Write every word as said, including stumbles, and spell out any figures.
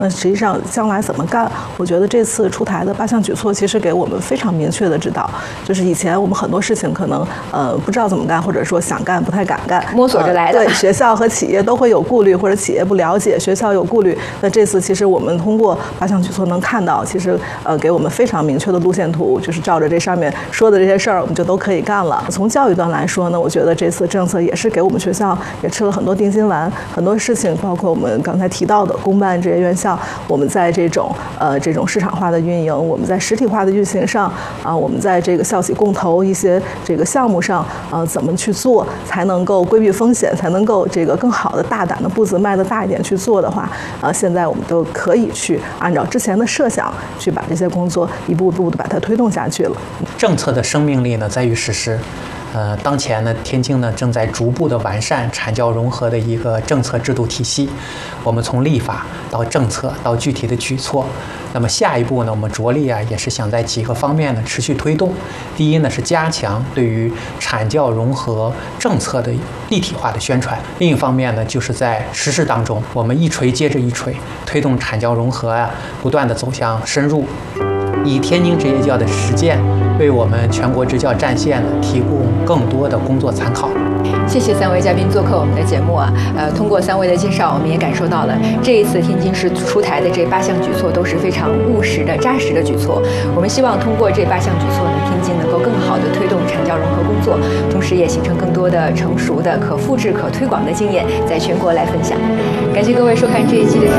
那实际上将来怎么干？我觉得这次出台的八项举措，其实给我们非常明确的指导。就是以前我们很多事情可能呃不知道怎么干，或者说想干不太敢干， 摸索着来的。 呃、对，学校和企业都会有顾虑，或者企业不了解，学校有顾虑。那这次其实我们通过八项举措能看到，其实呃给我们非常明确的路线图，就是照着这上面说的这些事儿，我们就都可以干了。从教育端来说呢，我觉得这次政策也是给我们学校也吃了很多定心丸，很多事情，包括我们刚才提到的公办这些院校。我们在这种呃这种市场化的运营，我们在实体化的运行上啊，我们在这个校企共投一些这个项目上啊，怎么去做才能够规避风险，才能够这个更好的大胆的步子迈得大一点去做的话啊，现在我们都可以去按照之前的设想去把这些工作一步步的把它推动下去了。 政策的生命力呢，在于实施。呃，当前呢，天津呢正在逐步的完善产教融合的一个政策制度体系。我们从立法到政策到具体的举措，那么下一步呢，我们着力啊，也是想在几个方面呢持续推动。第一呢是加强对于产教融合政策的立体化的宣传；另一方面呢，就是在实施当中，我们一锤接着一锤，推动产教融合啊，不断的走向深入。以天津职业教的实践，为我们全国职教战线呢提供更多的工作参考。 谢谢三位嘉宾做客我们的节目啊，呃，通过三位的介绍，我们也感受到了这一次天津市出台的这八项举措都是非常务实的、扎实的举措。我们希望通过这八项举措呢，天津能够更好的推动产教融合工作，同时也形成更多的成熟的、可复制、可推广的经验，在全国来分享。感谢各位收看这一期的。